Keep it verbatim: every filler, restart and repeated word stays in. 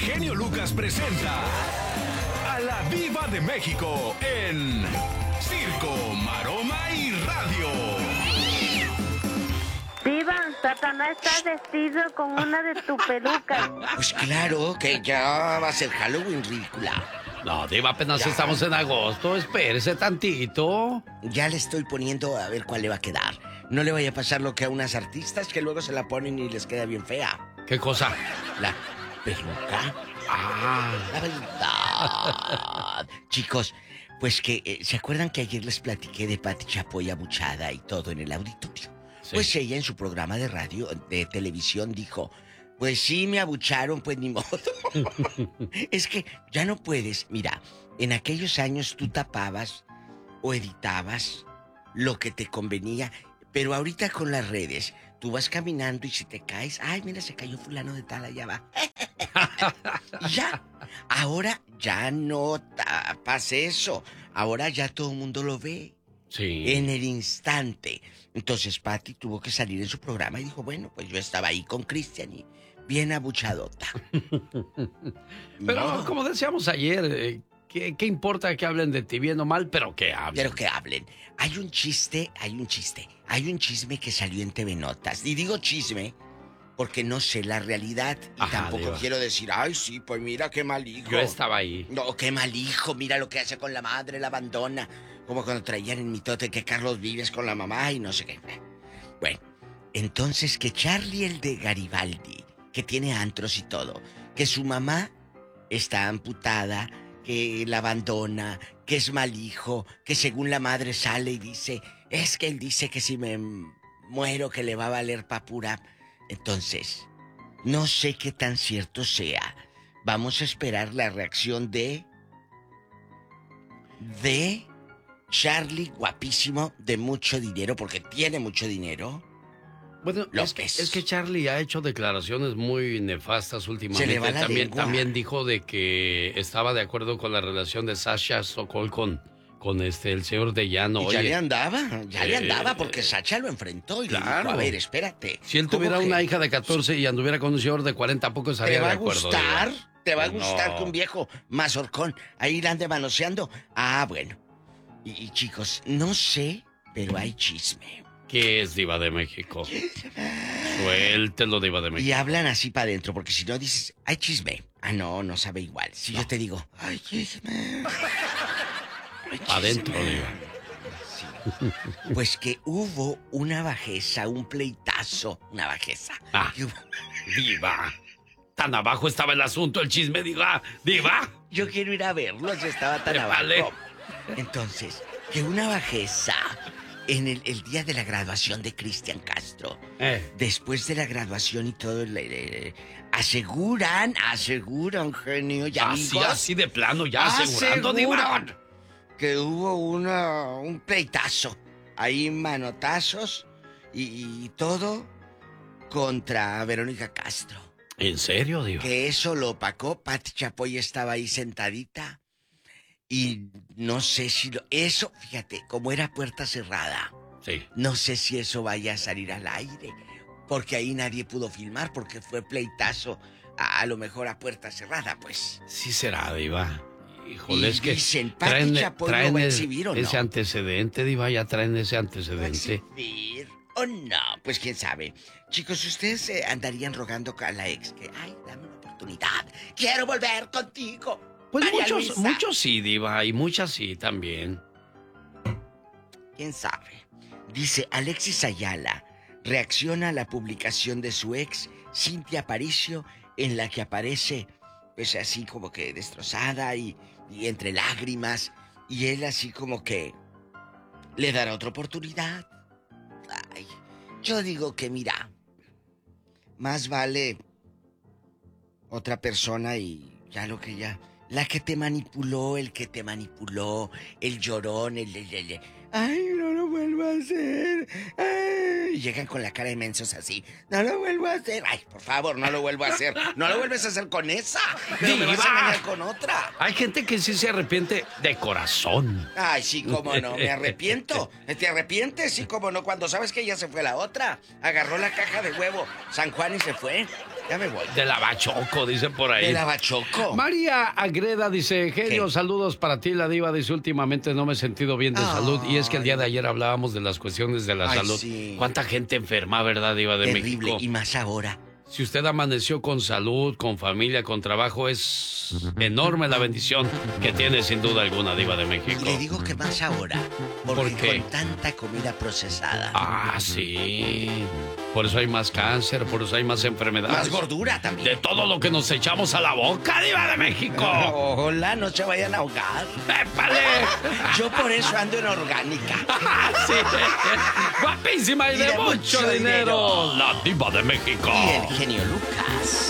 genio Lucas presenta a la Diva de México en Circo, Maroma y Radio. Diva, Satanás está vestido con una de tus pelucas. Pues claro, que ya va a ser Halloween, ridícula. No, Diva, apenas Ya. estamos en agosto. Espérese tantito. Ya le estoy poniendo a ver cuál le va a quedar. No le vaya a pasar lo que a unas artistas que luego se la ponen y les queda bien fea. ¿Qué cosa? La peluca. Ah. La verdad. Chicos, pues que, eh, ¿se acuerdan que ayer les platiqué de Pati Chapoy abuchada y todo en el auditorio? Sí. Pues ella en su programa de radio, de televisión, dijo, pues sí, me abucharon, pues ni modo. Es que ya no puedes. Mira, en aquellos años tú tapabas o editabas lo que te convenía, pero ahorita con las redes, tú vas caminando y si te caes, ay, mira, se cayó fulano de tal, allá va. Y ya, ahora ya no tapas eso, ahora ya todo el mundo lo ve. Sí. En el instante. Entonces Pati tuvo que salir en su programa y dijo, bueno, pues yo estaba ahí con Cristian y bien abuchadota. Pero No, como decíamos ayer, eh, ¿qué, ¿qué importa que hablen de ti bien o mal? Pero que hablen. Pero que hablen. Hay un chiste, hay un chiste. Hay un chisme que salió en T V Notas. Y digo chisme porque no sé la realidad. Y Ajá, tampoco Diva. quiero decir, ay, sí, pues mira qué mal hijo. Yo estaba ahí. No, qué mal hijo, mira lo que hace con la madre, la abandona. Como cuando traían en mitote que Carlos Vives con la mamá y no sé qué. Bueno, entonces que Charlie el de Garibaldi, que tiene antros y todo, que su mamá está amputada, que la abandona, que es mal hijo, que según la madre sale y dice, es que él dice que si me muero que le va a valer pa' pura. Entonces, no sé qué tan cierto sea. Vamos a esperar la reacción de... de... Charlie, guapísimo, de mucho dinero, porque tiene mucho dinero. Bueno, es que, López. es que Charlie ha hecho declaraciones muy nefastas últimamente. Se le va la también, lengua. también dijo de que estaba de acuerdo con la relación de Sasha Sokol con, con este, el señor de Llano. Y ya Oye, le andaba, ya le eh, andaba, porque Sacha lo enfrentó y le claro. dijo, a ver, espérate. si él ¿cómo tuviera que una hija de catorce y anduviera con un señor de cuarenta, ¿a poco ¿Te estaría va de a acuerdo? gustar? Diva? ¿Te va a Pues gustar no. que un viejo mazorcón ahí la ande manoseando? Ah, bueno. Y, y chicos, no sé, pero hay chisme. ¿Qué es Diva de México? Suéltelo, Diva de México. Y hablan así para adentro, porque si no dices, hay chisme. Ah, no, no sabe igual. Si No. yo te digo, hay chisme. Hay chisme. Adentro, Diva. Sí. Pues que hubo una bajeza, un pleitazo, una bajeza. Ah. Que hubo- Diva. Tan abajo estaba el asunto, el chisme, Diva. Diva. Yo quiero ir a verlo, si estaba tan Épale. abajo. Entonces, que una bajeza en el, el día de la graduación de Cristian Castro. Eh. Después de la graduación y todo, le, le- aseguran, aseguran, genio y Así, amigos, así de plano, ya asegurando, Diva. aseguran que hubo una, un pleitazo, ahí manotazos y, y todo contra Verónica Castro. ¿En serio, Diva? Que eso lo opacó, Pati Chapoy estaba ahí sentadita y no sé si lo... Eso, fíjate, como era puerta cerrada, Sí. no sé si eso vaya a salir al aire, porque ahí nadie pudo filmar, porque fue pleitazo a, a lo mejor a puerta cerrada, pues. Sí será, Diva. Híjole, Y es que dicen, ¿Pati Chapoy lo va a el- exhibir o no? ese antecedente, Diva, ya traen ese ¿Va a antecedente. exhibir o no? Pues quién sabe. Chicos, ustedes eh, andarían rogando a la ex que, ay, dame una oportunidad, quiero volver contigo. Pues María muchos, Luisa. muchos sí, Diva, y muchas sí también. ¿Quién sabe? Dice Alexis Ayala, reacciona a la publicación de su ex, Cintia Aparicio, en la que aparece, pues así como que destrozada y, y entre lágrimas, y él así como que le dará otra oportunidad. Ay, yo digo que mira, más vale otra persona y ya lo que ya... La que te manipuló, el que te manipuló, el llorón, el... el, el- el- ay, no lo vuelvo a hacer. Ay, y llegan con la cara de mensos así. No lo vuelvo a hacer. Ay, por favor, no lo vuelvo a hacer. No lo vuelves a hacer con esa. Pero me vas a Diva. engañar con otra. Hay gente que sí se arrepiente de corazón. Ay, sí, cómo no, me arrepiento. ¿Te arrepientes? Sí, cómo no, cuando sabes que ya se fue la otra. Agarró la caja de huevo San Juan y se fue. Ya me voy. De la Bachoco, dice por ahí. De la Bachoco. María Agreda dice, genio, ¿Qué? saludos para ti, la diva. Dice, últimamente no me he sentido bien de Ay. salud. Y es que el día de ayer hablábamos de las cuestiones de la Ay, salud. sí. ¿Cuánta gente enferma, verdad, diva de Terrible, México? y más ahora. Si usted amaneció con salud, con familia, con trabajo, es enorme la bendición que tiene sin duda alguna, diva de México. Y le digo que más ahora, porque ¿Por qué? con tanta comida procesada. Ah, sí. Por eso hay más cáncer, por eso hay más enfermedades. Más gordura también. De todo lo que nos echamos a la boca, diva de México. Hola, no se vayan a ahogar. ¡Épale! Yo por eso ando en orgánica. Sí. Guapísima y, Y de, de mucho, mucho dinero. dinero. La diva de México. Y el genio Lucas.